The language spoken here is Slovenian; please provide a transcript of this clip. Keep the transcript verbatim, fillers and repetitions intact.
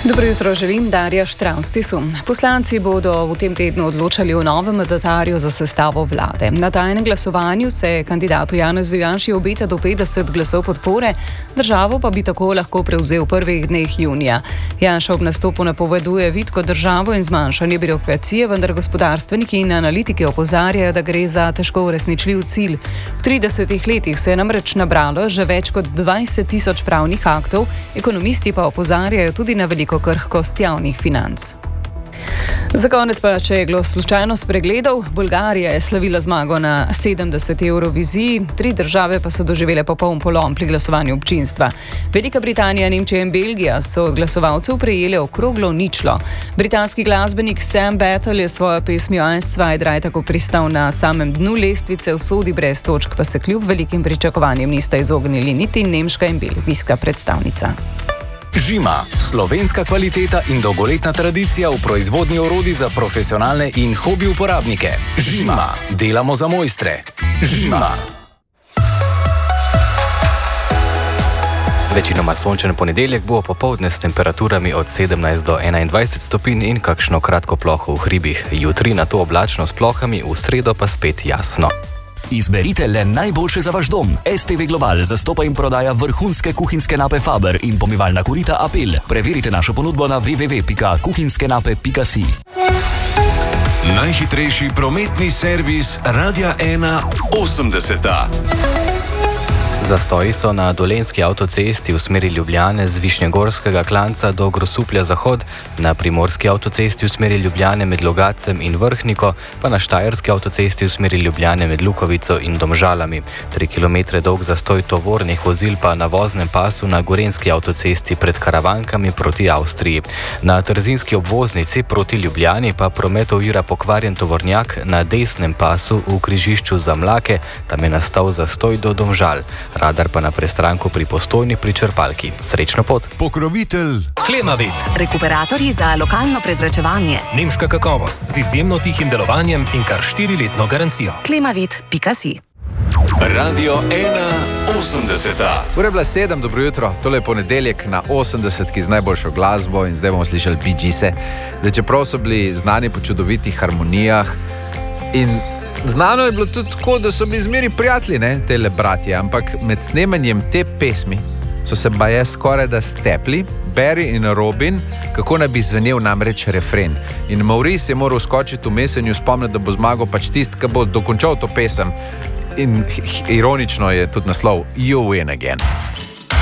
Dobro jutro, želim Darja Štravstisu. Poslanci bodo v tem tednu odločali o novem mandatarju za sestavo vlade. Na tajnem glasovanju se kandidatu Janezu Janši obeta do petdeset glasov podpore, državo pa bi tako lahko prevzel v prvih dneh junija. Janša ob nastopu napoveduje vitko državo in zmanjšanje birokracije, vendar gospodarstveniki in analitiki opozarjajo, da gre za težko uresničljiv cilj. V tridesetih letih se je namreč nabralo že več kot dvajset tisoč pravnih aktov, ekonomisti pa opozarjajo tudi na veliko krhkost javnih financ. Za konec pa, če je kdo slučajno spregledal, Bolgarija je slavila zmago na sedemdeseti Evroviziji, tri države pa so doživele popoln polom pri glasovanju občinstva. Velika Britanija, Nemčija in Belgija so od glasovalcev prejele okroglo ničlo. Britanski glasbenik Sam Battle je svojo pesmijo Eins, zwei, drei tako pristal na samem dnu lestvice, v sodi brez točk pa se kljub velikim pričakovanjem nista izognili niti nemška in belgijska predstavnica. Žima, slovenska kvaliteta in dolgoletna tradicija v proizvodnji orodij za profesionalne in hobi uporabnike. Žima, delamo za mojstre. Žima. Večinoma sončen ponedeljek bo popoldne s temperaturami od sedemnajst do enaindvajset stopinj in kakšno kratko ploho v hribih. Jutri na to oblačno s plohami, v sredo pa spet jasno. Izberite le najboljše za vaš dom. S T V Global zastopa in prodaja vrhunske kuhinjske nape Faber in pomivalna korita Apel. Preverite našo ponudbo na w w w pika kuhinjskenape pika si. Najhitrejši prometni servis Radia ena osemdeseta. Zastoji so na Dolenjski avtocesti v smeri Ljubljane z Višnjegorskega klanca do Grosuplja Zahod, na Primorski avtocesti v smeri Ljubljane med Logacem in Vrhniko, pa na Štajerski avtocesti v smeri Ljubljane med Lukovico in Domžalami. Tri kilometre dolg zastoj tovornih vozil pa na voznem pasu na Gorenjski avtocesti pred Karavankami proti Avstriji. Na Trzinski obvoznici proti Ljubljani pa promet ovira pokvarjen tovornjak na desnem pasu v križišču za Mlake, tam je nastal zastoj do Domžal. Radar pa na prestranku pri Postojni pri črpalki. Srečno pot. Pokrovitelj Klemavit. Rekuperatorji za lokalno prezračevanje. Nemška kakovost z izjemno tihim delovanjem in kar štiriletno garancijo. Klemavit pika si. Radio ena osemdeseta. Ura je bila sedem, dobro jutro. Tole je ponedeljek na osemdesetki z najboljšo glasbo in zdaj bomo slišali Bee Geese. Zdaj, čeprav so bili znani po čudovitih harmonijah in znano je bilo tudi tako, da so bili zmeri prijatelji, ne, tele bratje, ampak med snemanjem te pesmi so se baje skoraj da stepli, Barry in Robin, kako naj bi zvenel namreč refren. In Maurice je moral skočiti v mesenju, spomniti, da bo zmagal pač tist, ki bo dokončal to pesem. In ironično je tudi naslov You Win Again.